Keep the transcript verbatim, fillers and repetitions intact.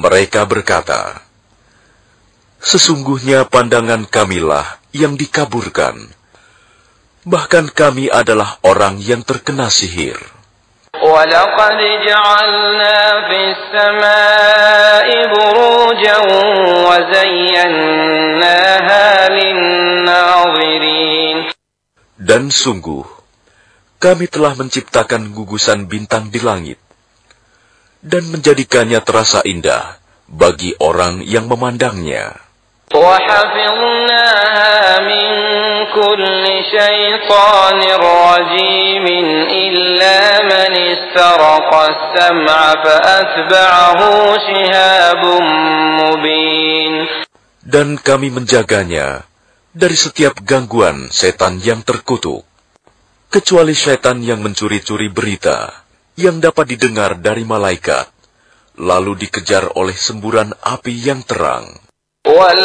Mereka berkata, "Sesungguhnya pandangan kamilah yang dikaburkan. Bahkan kami adalah orang yang terkena sihir." وَلَقَدْ جَعَلْنَا فِي السَّمَاءِ بُرُوجًا وَزَيَّنَّاهَا لِلنَّاظِرِينَ. Dan sungguh, kami telah menciptakan gugusan bintang di langit, dan menjadikannya terasa indah bagi orang yang memandangnya. وَحَفِظْنَاهَا مِنْ كُلِّ شَيْطَانٍ رَجِيمٍ إِلَّا مَنِ اسْتَرَقَ السَّمْعَ فَأَتْبَعَهُ شِهَابٌ مُبِينٌ. Dan kami menjaganya dari setiap gangguan setan yang terkutuk, kecuali setan yang mencuri-curi berita yang dapat didengar dari malaikat, lalu dikejar oleh semburan api yang terang.